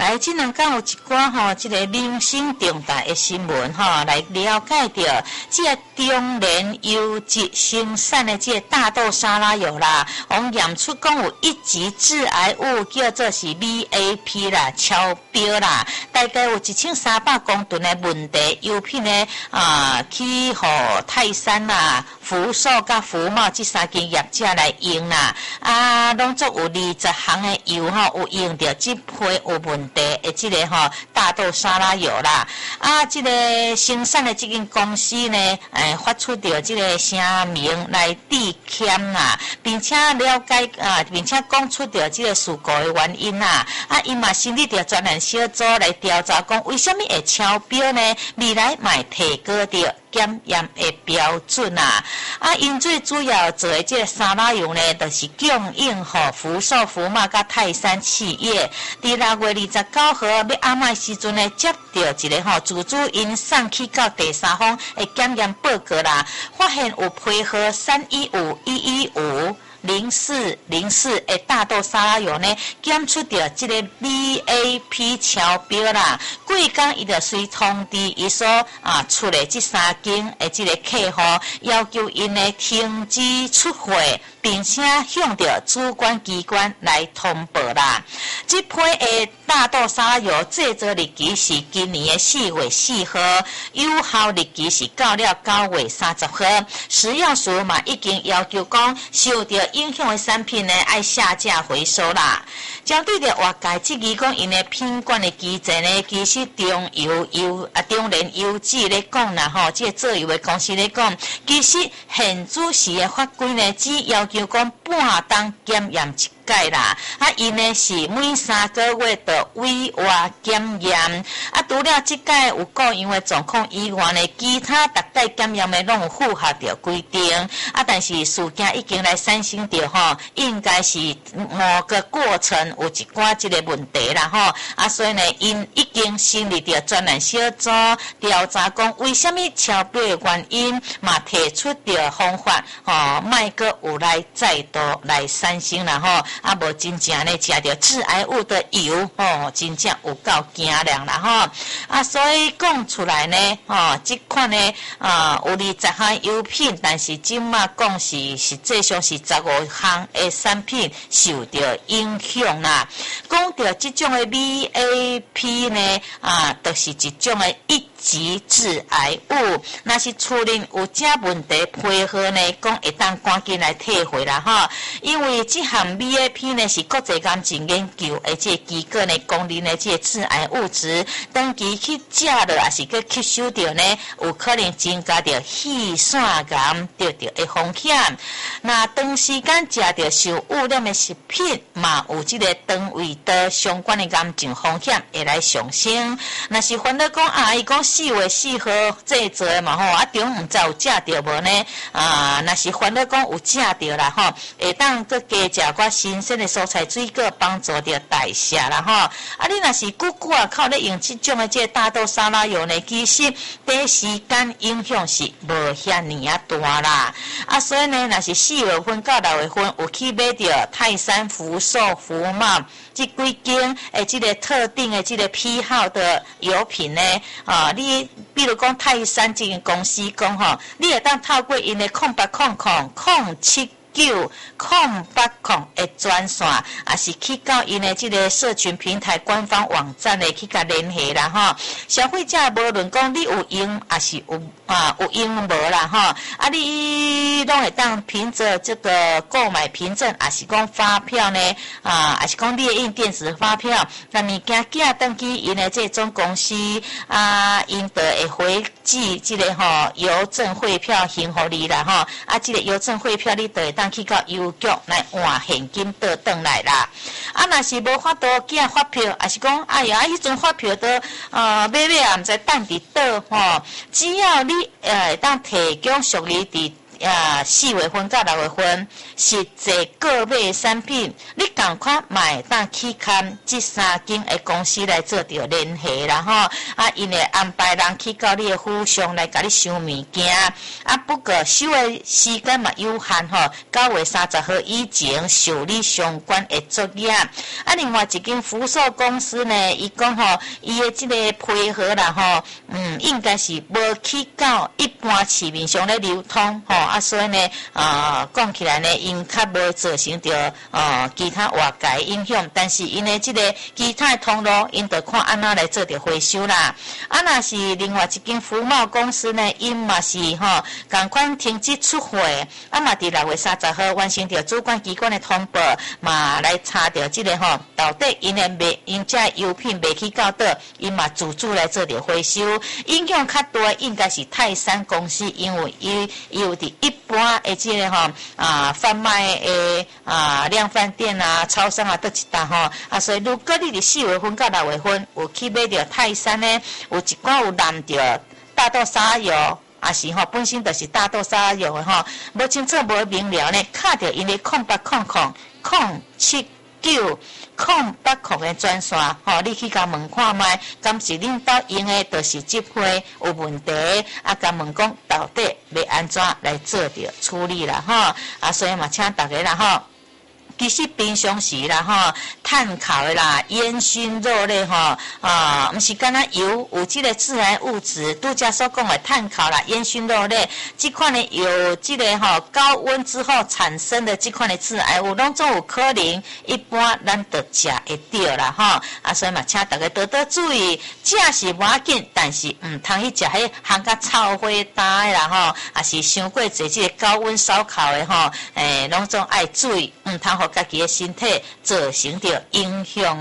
来，这两天有一寡吼，这个民生重大的新闻吼，来了解到这个中联优质生产的这个大豆沙拉油啦，往验出讲有一级致癌物，叫做是 VAP 啦，超标啦，大概有1300公吨的问题油品呢去互泰山啦、福寿甲福茂这三间业者来用啦，拢总有20项的油吼，有用到这批有问题的这个大豆沙拉油啦，这个生产的这间公司呢，发出到这个声明来致歉啦，并且了解并且讲出到这个事故的原因啦，因嘛成立着专案小组来调查，讲为什么会超标呢？未来嘛提高着检验的标准因最主要做的这个沙拉油呢，就是供应给福寿、福茂甲泰山企业。伫6月29号要暗暝时阵呢，接到一个自主因送去到第三方的检验报告啦，发现有配合315、115。0404的大豆沙拉油呢，检出到这个 VAP 超标啦。过工伊就随通知伊所出的这三间的这个客户，要求因呢停止出货，并且向着主管机关来通报啦。这批的大豆沙拉油制作日期是今年的4月4号，有效日期是到了9月30号。食药署嘛已经要求讲受到影响的产品呢，要下架回收啦。针对着外界质疑讲因的品管的机制呢，其实中联邮局咧讲啦这个做油的公司咧讲，其实现主时的法规呢，只要求讲半当检验一届啦，因呢是每3个月的委外检验，除了这届有个样的状况以外呢，其他逐届检验的拢有符合着规定，但是事件已经来产生着应该是某个过程有一寡这个问题啦所以呢，因已经成立着专案小组调查讲为什么超标的原因，嘛提出着方法莫阁有来再度来产生啦无真正呢食着致癌物的油真正有够惊人啦所以讲出来呢这款呢有20项油品，但是今嘛讲是实际上是15项的产品受到影响啦。讲到这种的 VAP 呢就是一种的一级致癌物，那是处理有这问题配合呢，讲会当赶紧来退回啦因为这项 VAP 呢是国际癌症研究的这个机构呢公认的这个致癌物质，长期去食了也是去吸收掉呢，有可能增加着肺腺癌得到的风险。那长时间食着受污染的食品嘛，有这个肠胃道相关的癌症风险会来上升。那是烦恼讲伊讲4月4号制作的嘛中唔知有食着无呢那是烦恼讲有食着啦会当搁加食寡新鲜的蔬菜水果，帮助着代谢啦你若是久靠咧用这种的这大豆沙拉油呢，其实短时间影响是无遐尼大啦所以呢，若是4月份到6月份有去买着泰山、福寿、福茂这几间这个特定的这个批号的油品呢你比如讲泰山这间公司讲你会当透过因的0800079080的专线，也是去到因的这个社群平台官方网站的去甲联系啦消费者无论讲你有用还是有用无啦你拢会当凭着这个购买凭证，还是讲发票呢还是讲列印电子发票，那物件寄登去因的这种公司因就会回寄这个邮政汇票还互你啦这个邮政汇票你就会当去到邮局来换现金倒转来啦若是无法度寄发票，还是讲迄阵发票都买也毋知等伫倒只要你当提供属于伫 4月份到6月份，实际购买的产品，你赶快买当去看这3间的公司来做着联系啦吼，因会安排人去到你的府上来甲你收物件，不过收的时间嘛有限吼，9月30号以前受理相关的作业。另外一间福寿公司呢，伊讲吼，伊的这个配合啦吼，应该是无去到一般市面上咧流通吼，所以呢，讲起来呢，因较无造成着其他外界影响，但是因的这个其他的通路，因得看安怎来做着回收啦。若是另外一间福茂公司呢，因嘛是吼，共款停止出货，嘛伫6月30号完成着主管机关的通报，嘛来查着这个吼，到底因这油品卖去到倒，因嘛自主来做着回收。影响较大应该是泰山公司，因为伊有伫一般的这个吼贩卖的量贩店超商倒一搭吼，所以如果你伫4月份到6月份有去买着泰山呢，有一寡有染着大豆沙油。是本身就是大豆沙油的吼，无清楚无明了呢，卡着因的0800-079-0800的专线你去甲问看卖，敢是恁兜用的就是这批有问题，甲问讲到底要安怎来做着处理啦所以嘛，请大家啦其实平常时啦碳烤的啦、烟熏肉类毋是干那油，有这个致癌物质，拄则所讲的碳烤啦、烟熏肉类，这款呢有这个高温之后产生的这款的致癌物，拢总有可能，一般咱就食会到啦所以嘛，请大家多多注意，食是无要紧，但是唔通去食迄含甲臭火干的啦也是伤过济这个高温烧烤的拢总爱注意，唔通互家己的身体造成着影响。